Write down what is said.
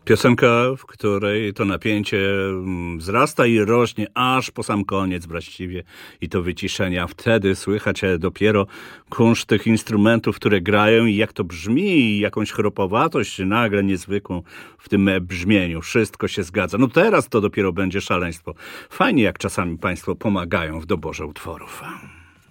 Piosenka, w której to napięcie wzrasta i rośnie aż po sam koniec właściwie i to wyciszenia. Wtedy słychać dopiero kunszt tych instrumentów, które grają i jak to brzmi i jakąś chropowatość nagle niezwykłą w tym brzmieniu. Wszystko się zgadza. No teraz to dopiero będzie szaleństwo. Fajnie jak czasami państwo pomagają w doborze utworów.